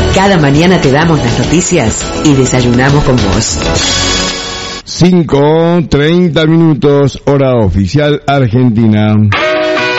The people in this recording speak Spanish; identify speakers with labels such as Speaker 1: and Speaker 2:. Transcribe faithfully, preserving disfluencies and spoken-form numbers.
Speaker 1: Cada mañana te damos las noticias y desayunamos con vos.
Speaker 2: cinco treinta minutos, hora oficial Argentina.